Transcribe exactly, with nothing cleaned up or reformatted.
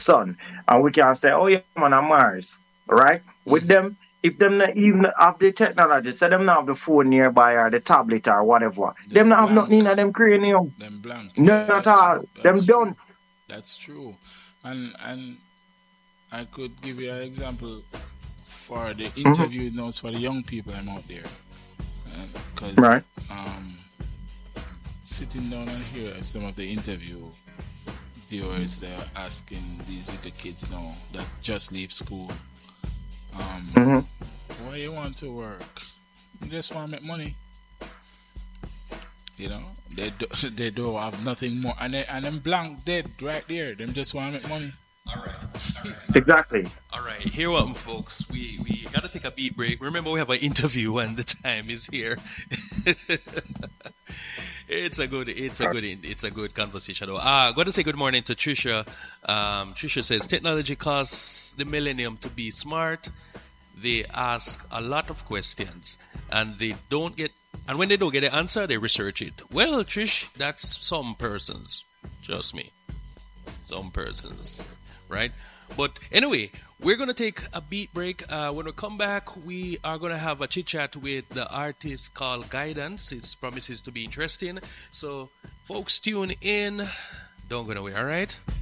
sun, and we can say, oh yeah, man, on Mars, right? With Mm-hmm. them, if them not even have the technology, say them not have the phone nearby or the tablet or whatever, them Them not have nothing blank. in them cranium. Them blank. None Yeah, at that's all. Them that's true. don't. That's true. And and I could give you an example for the Hmm. interview notes for the young people I'm out there. Because Right. um, sitting down and hear some of the interview viewers, they're asking these little kids now that just leave school, um, Hmm. why you want to work? You just want to make money. You know, they do, they don't have nothing more, and they, and them blank dead right there. Them just want to make money. All right, all right, Exactly. all right. Here, welcome, folks. We we gotta take a beat break. Remember, we have an interview, and the time is here. It's a good, it's a good, it's a good conversation. Though. Ah, got to say good morning to Trisha. Um, Trisha says technology caused the millennium to be smart. They ask a lot of questions, and they don't get. And when they don't get the answer, they research it. Well, Trish, that's some persons. Trust me, some persons, right? But anyway, we're going to take a beat break. Uh, when we come back, we are going to have a chit chat with the artist called Guidance. It promises to be interesting. So, folks, tune in. Don't go away, all right?